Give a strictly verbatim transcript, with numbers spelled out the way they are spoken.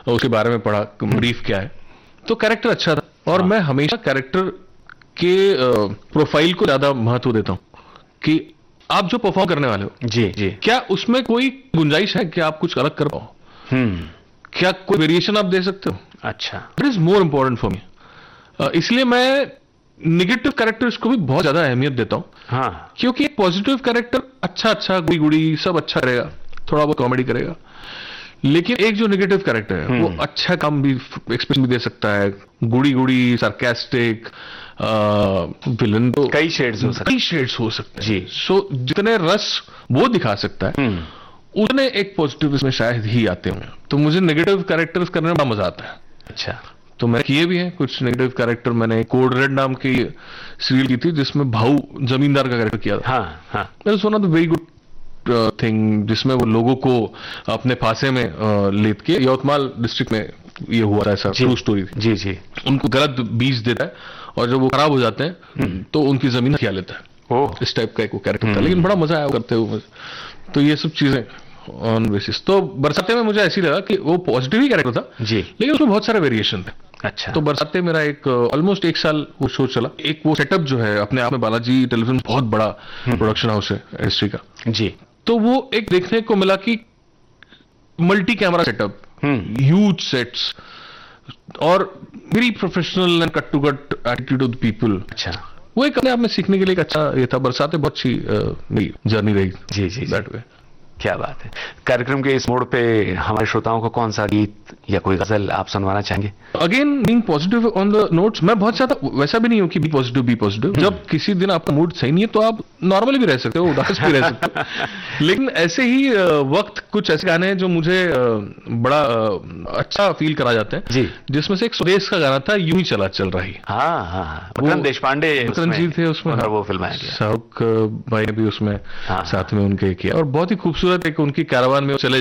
उसके बारे में पढ़ा, ब्रीफ क्या है, तो कैरेक्टर अच्छा था। और मैं हमेशा कैरेक्टर के प्रोफाइल को ज्यादा महत्व देता हूं कि आप जो परफॉर्म करने वाले हो, जी जी, क्या उसमें कोई गुंजाइश है कि आप कुछ अलग कर पाओ, हम्म, क्या कोई वेरिएशन आप दे सकते हो। अच्छा, it is more important for me. इसलिए मैं निगेटिव कैरेक्टर्स को भी बहुत ज्यादा अहमियत देता हूं, हाँ, क्योंकि एक पॉजिटिव कैरेक्टर अच्छा अच्छा गुड़ी गुड़ी सब अच्छा करेगा, थोड़ा बहुत कॉमेडी करेगा, लेकिन एक जो नेगेटिव कैरेक्टर है वो अच्छा काम भी, एक्सप्रेशन भी दे सकता है, गुड़ी गुड़ी सार्केस्टिक विलन, तो कई शेड्स हो सकते कई शेड्स हो सकते हैं जी। सो जितने रस वो दिखा सकता है उतने एक पॉजिटिव इसमें शायद ही आते होंगे। तो मुझे नेगेटिव कैरेक्टर्स करने में बड़ा मजा आता है। अच्छा, तो मैंने किए भी हैं कुछ नेगेटिव कैरेक्टर। मैंने कोड रेड नाम की सीरियल की थी जिसमें भाऊ जमींदार का कैरेक्टर किया था। हाँ हाँ, मैंने सुना तो वेरी गुड थिंग, जिसमें वो लोगों को अपने फांसे में uh, लेट के, यवतमाल डिस्ट्रिक्ट में ये हुआ था, ऐसा ट्रू स्टोरी थी। जी जी, उनको गलत बीज देता है और जब वो खराब हो जाते हैं तो उनकी जमीन खिया लेता है। ओह, इस टाइप का एक वो कैरेक्टर था, लेकिन बड़ा मजा आया वो करते हुए मुझे। तो ये सब चीजें ऑन बेसिस। तो बरसाते में मुझे ऐसी लगा कि वो पॉजिटिव ही कैरेक्टर था जी, लेकिन उसमें बहुत सारे वेरिएशन थे। अच्छा, तो बरसाते मेरा एक ऑलमोस्ट एक साल वो शो चला। एक वो सेटअप जो है अपने आप में, बालाजी टेलीविजन बहुत बड़ा प्रोडक्शन हाउस है इंडस्ट्री का, जी, तो वो एक देखने को मिला कि multi camera setup, huge sets और very professional and cut to cut attitude of the people. अच्छा, वो एक अपने आप में सीखने के लिए एक अच्छा ये था। बरसाते बहुत अच्छी मेरी जर्नी रही। जी जी, दैट वे। क्या बात है। कार्यक्रम के इस मोड़ पे हमारे श्रोताओं को कौन सा गीत या कोई गजल आप सुनवाना चाहेंगे? Again being positive on the notes, मैं बहुत ज्यादा वैसा भी नहीं हूं कि बी पॉजिटिव बी पॉजिटिव। जब किसी दिन आपका मूड सही नहीं है तो आप नॉर्मली भी रह सकते हो, उदास भी रह सकते हो। लेकिन ऐसे ही वक्त कुछ ऐसे गाने हैं जो मुझे बड़ा अच्छा फील करा जाते हैं जी, जिसमें से एक स्वदेश का गाना था, यूं ही चला चल रही। हाँ हाँ, मकरंद देशपांडे मकरंद जी थे उसमें, वो फिल्माया गया, शाहरुख भाई ने भी उसमें साथ में उनके किया और बहुत ही खूबसूरत एक उनकी कारवान में चले